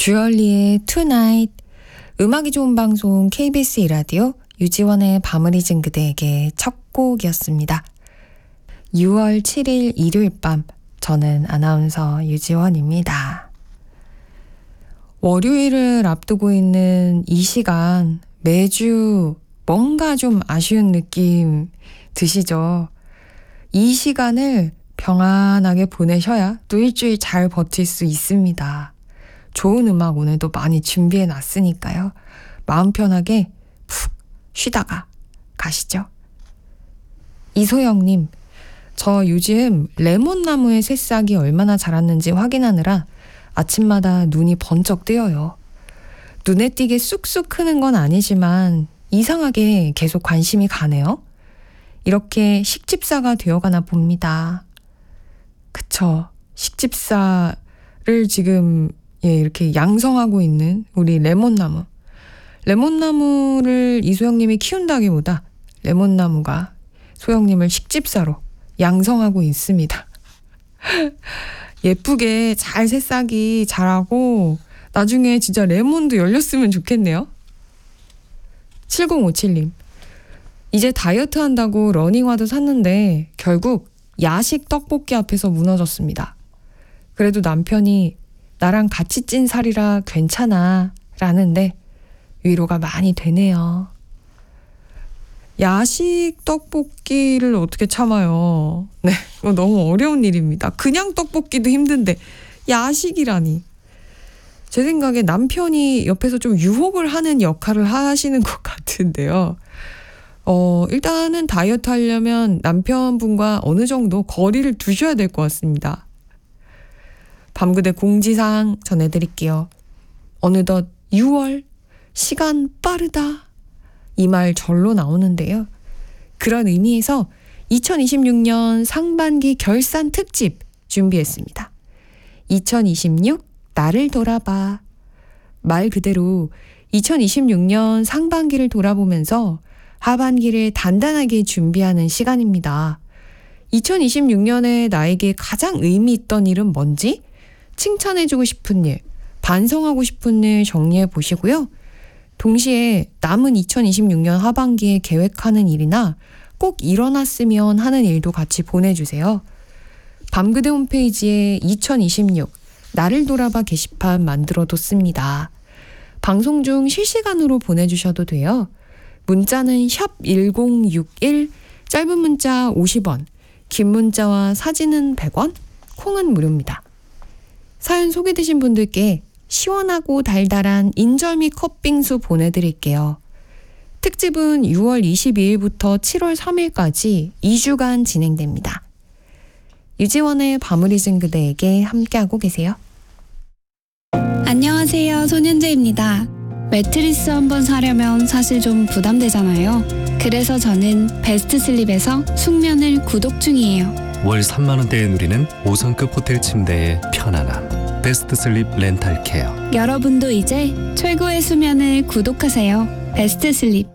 주얼리의 투나잇, 음악이 좋은 방송 KBS 이라디오 유지원의 밤을 잊은 그대에게 첫 곡이었습니다. 6월 7일 일요일 밤, 저는 아나운서 유지원입니다. 월요일을 앞두고 있는 이 시간, 매주 뭔가 좀 아쉬운 느낌 드시죠? 이 시간을 평안하게 보내셔야 또 일주일 잘 버틸 수 있습니다. 좋은 음악 오늘도 많이 준비해 놨으니까요. 마음 편하게 푹 쉬다가 가시죠. 이소영님, 저 요즘 레몬나무의 새싹이 얼마나 자랐는지 확인하느라 아침마다 눈이 번쩍 뜨여요. 눈에 띄게 쑥쑥 크는 건 아니지만 이상하게 계속 관심이 가네요. 이렇게 식집사가 되어가나 봅니다. 그쵸. 식집사를 지금 이렇게 양성하고 있는 우리 레몬나무. 레몬나무를 이소영님이 키운다기보다 레몬나무가 소영님을 식집사로 양성하고 있습니다. 예쁘게 잘 새싹이 자라고 나중에 진짜 레몬도 열렸으면 좋겠네요. 7057님. 이제 다이어트 한다고 러닝화도 샀는데 결국 야식 떡볶이 앞에서 무너졌습니다. 그래도 남편이 나랑 같이 찐 살이라 괜찮아 라는데 위로가 많이 되네요. 야식 떡볶이를 어떻게 참아요? 네, 이거 너무 어려운 일입니다. 그냥 떡볶이도 힘든데 야식이라니. 제 생각에 남편이 옆에서 좀 유혹을 하는 역할을 하시는 것 같은데요. 일단은 다이어트 하려면 남편분과 어느 정도 거리를 두셔야 될 것 같습니다. 밤그대 공지사항 전해드릴게요. 어느덧 6월, 시간 빠르다. 이 말 절로 나오는데요. 그런 의미에서 2026년 상반기 결산 특집 준비했습니다. 2026 나를 돌아봐. 말 그대로 2026년 상반기를 돌아보면서 하반기를 단단하게 준비하는 시간입니다. 2026년에 나에게 가장 의미 있던 일은 뭔지? 칭찬해주고 싶은 일, 반성하고 싶은 일 정리해 보시고요. 동시에 남은 2026년 하반기에 계획하는 일이나 꼭 일어났으면 하는 일도 같이 보내주세요. 밤그대 홈페이지에 2026 나를 돌아봐 게시판 만들어뒀습니다. 방송 중 실시간으로 보내주셔도 돼요. 문자는 샵 1061, 짧은 문자 50원, 긴 문자와 사진은 100원, 콩은 무료입니다. 사연 소개되신 분들께 시원하고 달달한 인절미 컵빙수 보내드릴게요. 특집은 6월 22일부터 7월 3일까지 2주간 진행됩니다. 유지원의 밤을 잊은 그대에게 함께하고 계세요. 안녕하세요, 손현재입니다. 매트리스 한번 사려면 사실 좀 부담되잖아요. 그래서 저는 베스트슬립에서 숙면을 구독 중이에요. 월 3만 원대에 누리는 5성급 호텔 침대의 편안함. 베스트슬립 렌탈케어. 여러분도 이제 최고의 수면을 구독하세요. 베스트슬립.